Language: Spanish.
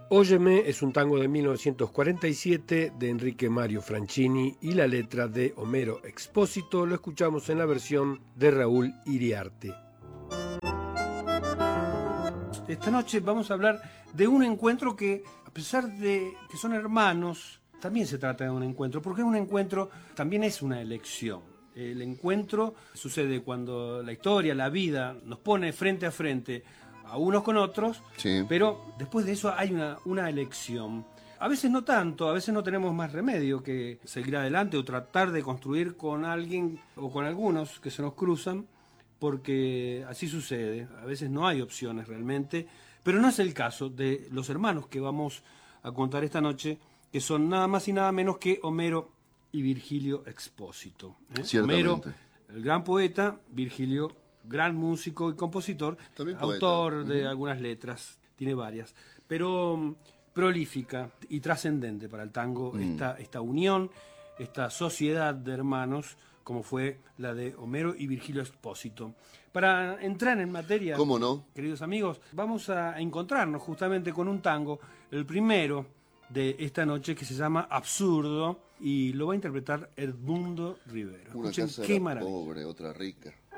Óyeme es un tango de 1947 de Enrique Mario Franchini y la letra de Homero Expósito. Lo escuchamos en la versión de Raúl Iriarte. Esta noche vamos a hablar de un encuentro que, a pesar de que son hermanos, también se trata de un encuentro, porque un encuentro también es una elección. El encuentro sucede cuando la historia, la vida, nos pone frente a frente a unos con otros, sí, pero después de eso hay una elección. A veces no tanto, a veces no tenemos más remedio que seguir adelante o tratar de construir con alguien o con algunos que se nos cruzan, porque así sucede. A veces no hay opciones realmente, pero no es el caso de los hermanos que vamos a contar esta noche, que son nada más y nada menos que Homero y Virgilio Expósito. Homero, el gran poeta, Virgilio, gran músico y compositor, autor de algunas letras, tiene varias, pero prolífica y trascendente para el tango esta unión, esta sociedad de hermanos, como fue la de Homero y Virgilio Expósito. Para entrar en materia, ¿cómo no?, queridos amigos, vamos a encontrarnos justamente con un tango, el primero de esta noche, que se llama Absurdo, y lo va a interpretar Edmundo Rivero. Una Escuchen, casa qué era maravilla. pobre, otra rica.